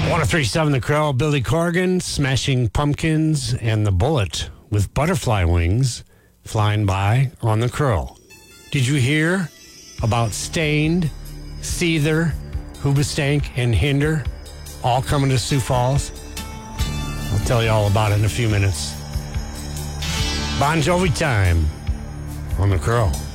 1037 The Crow, Billy Corgan, Smashing Pumpkins, and The Bullet with butterfly wings flying by on the Crow. Did you hear about Stained, Seether, Hoobastank, and Hinder all coming to Sioux Falls? I'll tell you all about it in a few minutes. Bon Jovi time on the Crow.